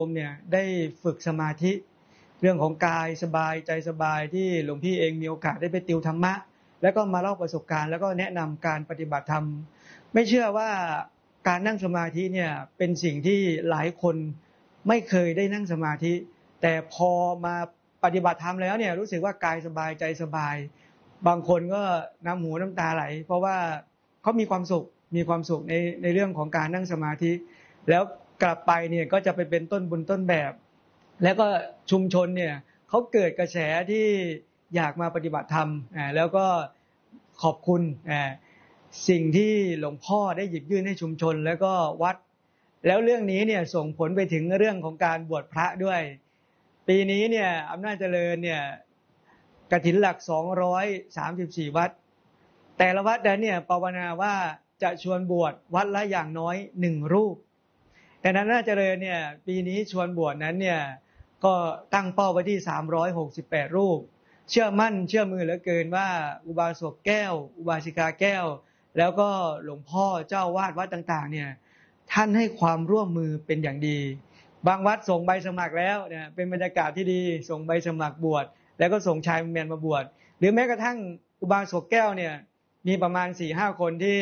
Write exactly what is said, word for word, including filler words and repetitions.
ผมเนี่ยได้ฝึกสมาธิเรื่องของกายสบายใจสบายที่หลวงพี่เองมีโอกาสได้ไปติวธรรมะแล้วก็มาเล่าประสบการณ์แล้วก็แนะนำการปฏิบัติธรรมไม่เชื่อว่าการนั่งสมาธิเนี่ยเป็นสิ่งที่หลายคนไม่เคยได้นั่งสมาธิแต่พอมาปฏิบัติธรรมแล้วเนี่ยรู้สึกว่ากายสบายใจสบายบางคนก็น้ำหูน้ำตาไหลเพราะว่าเขามีความสุขมีความสุขในในเรื่องของการนั่งสมาธิแล้วกลับไปเนี่ยก็จะไปเป็นต้นบุญต้นแบบแล้วก็ชุมชนเนี่ยเขาเกิดกระแสที่อยากมาปฏิบัติธรรมอ่าแล้วก็ขอบคุณอ่าสิ่งที่หลวงพ่อได้หยิบยื่นให้ชุมชนแล้วก็วัดแล้วเรื่องนี้เนี่ยส่งผลไปถึงเรื่องของการบวชพระด้วยปีนี้เนี่ยอำนาจเจริญเนี่ยกฐินหลักสองร้อยสามสิบสี่วัดแต่ละวัดนั้นเนี่ยภาวนาว่าจะชวนบวชวัดละอย่างน้อยหนึ่งรูปแต่นั้นน่าเจริญเนี่ยปีนี้ชวนบวชนั้นเนี่ยก็ตั้งเป้าไว้ที่สามร้อยหกสิบแปดรูปเชื่อมั่นเชื่อมือเหลือเกินว่าอุบาสกแก้วอุบาสิกาแก้วแล้วก็หลวงพ่อเจ้าวาดวัดต่างๆเนี่ยท่านให้ความร่วมมือเป็นอย่างดีบางวัดส่งใบสมัครแล้วเนี่ยเป็นบรรยากาศที่ดีส่งใบสมัครบวชแล้วก็ส่งชายแมนมาบวชหรือแม้กระทั่งอุบาสกแก้วเนี่ยมีประมาณ สี่ห้า คนที่